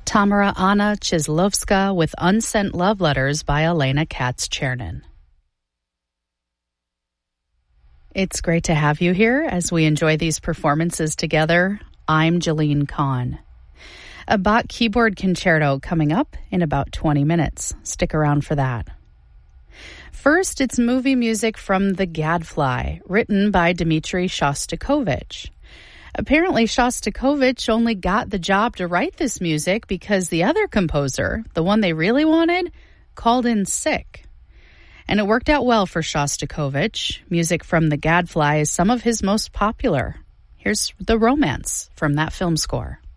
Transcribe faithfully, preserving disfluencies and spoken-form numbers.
Tamara Anna Chizlovska with Unsent Love Letters by Elena Katz-Chernin. It's great to have you here as we enjoy these performances together. I'm Jeline Kahn. A Bach keyboard concerto coming up in about twenty minutes. Stick around for that. First, it's movie music from The Gadfly, written by Dmitri Shostakovich. Apparently, Shostakovich only got the job to write this music because the other composer, the one they really wanted, called in sick. And it worked out well for Shostakovich. Music from The Gadfly is some of his most popular. Here's the romance from that film score.